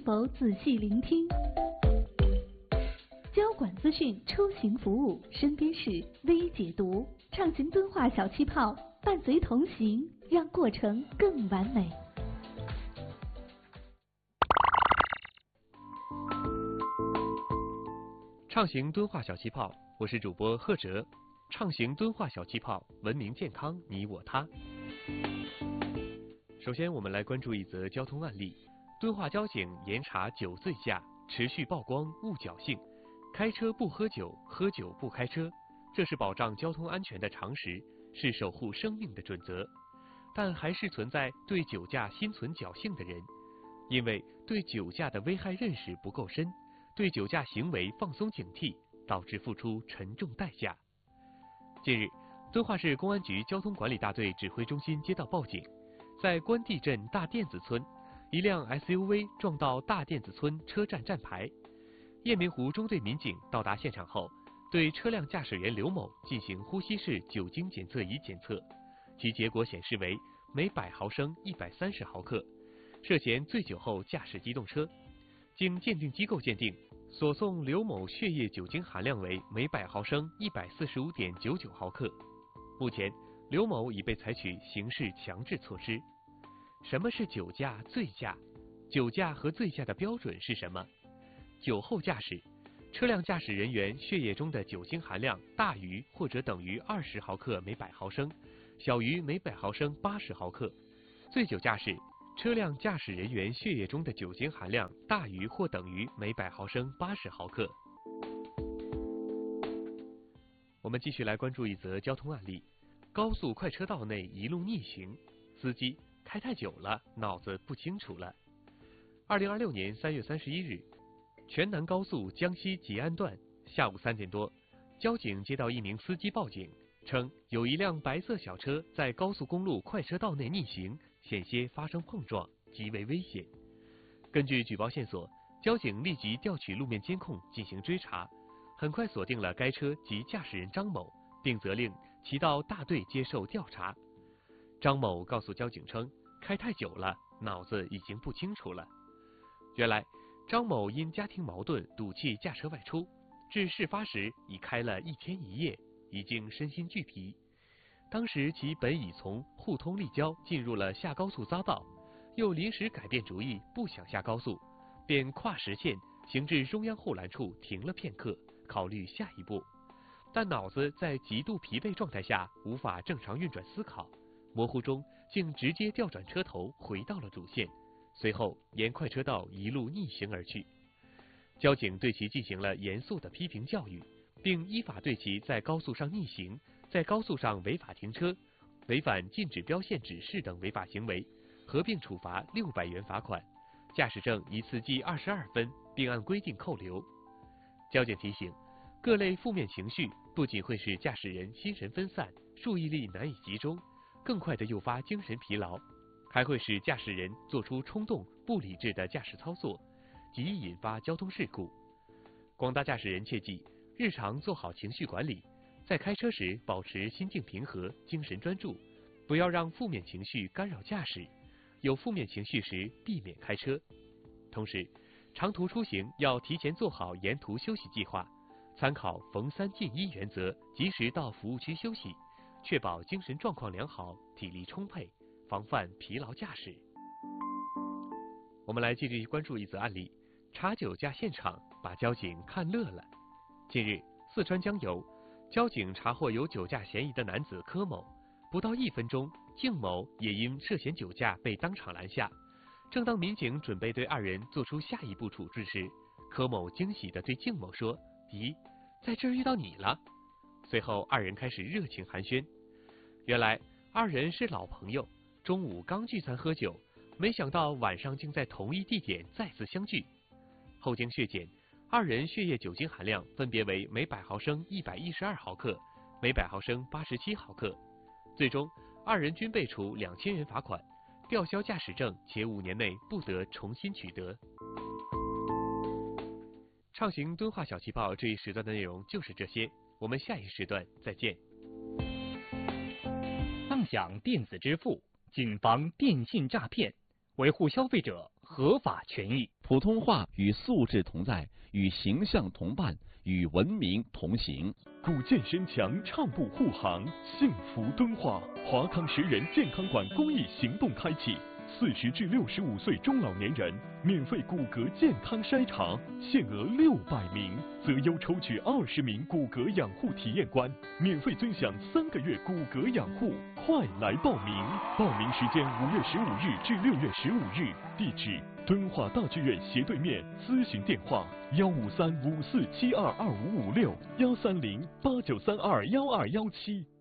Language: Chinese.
否仔细聆听？交管资讯出行服务，身边事微解读，畅行敦化小气泡，伴随同行，让过程更完美。 畅行敦化小气泡，我是主播贺哲。畅行敦化小气泡，文明健康你我他。首先，我们来关注一则交通案例：敦化交警严查酒醉驾，持续曝光误侥幸。开车不喝酒，喝酒不开车，这是保障交通安全的常识，是守护生命的准则。但还是存在对酒驾心存侥幸的人，因为对酒驾的危害认识不够深，对酒驾行为放松警惕，导致付出沉重代价。近日，敦化市公安局交通管理大队指挥中心接到报警，在关帝镇大甸子村，一辆 SUV 撞到大甸子村车站站牌。雁鸣湖中队民警到达现场后，对车辆驾驶员刘某进行呼吸式酒精检测仪检测，其结果显示为每100毫升130毫克，涉嫌醉酒后驾驶机动车。经鉴定机构鉴定，所送刘某血液酒精含量为每100毫升145.99毫克。目前，刘某已被采取刑事强制措施。什么是酒驾、醉驾？酒驾和醉驾的标准是什么？酒后驾驶，车辆驾驶人员血液中的酒精含量大于或者等于20毫克每100毫升，小于每100毫升80毫克。醉酒驾驶，车辆驾驶人员血液中的酒精含量大于或等于每100毫升80毫克。我们继续来关注一则交通案例：高速快车道内一路逆行，司机开太久了，脑子不清楚了。2026年3月31日，全南高速江西吉安段下午3点多，交警接到一名司机报警，称有一辆白色小车在高速公路快车道内逆行，险些发生碰撞，极为危险。根据举报线索，交警立即调取路面监控进行追查，很快锁定了该车及驾驶人张某，并责令其到大队接受调查。张某告诉交警称，开太久了，脑子已经不清楚了。原来张某因家庭矛盾赌气驾车外出，至事发时已开了1天1夜，已经身心俱疲。当时其本已从沪通立交进入了下高速匝道，又临时改变主意不想下高速，便跨实线行至中央护栏处停了片刻，考虑下一步。但脑子在极度疲惫状态下无法正常运转思考，模糊中竟直接调转车头回到了主线，随后沿快车道一路逆行而去。交警对其进行了严肃的批评教育，并依法对其在高速上逆行、在高速上违法停车、违反禁止标线指示等违法行为，合并处罚600元罚款，驾驶证一次记22分，并按规定扣留。交警提醒，各类负面情绪不仅会使驾驶人心神分散、注意力难以集中，更快地诱发精神疲劳，还会使驾驶人做出冲动、不理智的驾驶操作，极易引发交通事故。广大驾驶人切记，日常做好情绪管理，在开车时保持心境平和、精神专注，不要让负面情绪干扰驾驶，有负面情绪时避免开车。同时，长途出行要提前做好沿途休息计划，参考逢3进1原则，及时到服务区休息，确保精神状况良好、体力充沛，防范疲劳驾驶。我们来继续关注一则案例：查酒驾现场把交警看乐了。近日，四川江油交警查获有酒驾嫌疑的男子柯某，不到1分钟，靳某也因涉嫌酒驾被当场拦下。正当民警准备对2人做出下一步处置时，柯某惊喜地对靳某说：“咦，在这儿遇到你了。”随后2人开始热情寒暄。原来2人是老朋友，中午刚聚餐喝酒，没想到晚上竟在同一地点再次相聚。后经血检，2人血液酒精含量分别为每100毫升112毫克、每100毫升87毫克。最终2人均被处2000元罚款，吊销驾驶证，且5年内不得重新取得。畅行敦化小气泡这一时段的内容就是这些，我们下一时段再见。 畅享电子支付，谨防电信诈骗，维护消费者合合法权益。 普通话与素质同在，与形象同伴，与文明同行。 古建身强，畅步护航，幸福敦化。华康10人健康馆公益行动开启，40至65岁中老年人免费骨骼健康筛查，限额600名，择优抽取20名骨骼养护体验官，免费尊享3个月骨骼养护。快来报名！报名时间5月15日至6月15日，地址敦化大剧院斜对面，咨询电话15354722556，13089321217。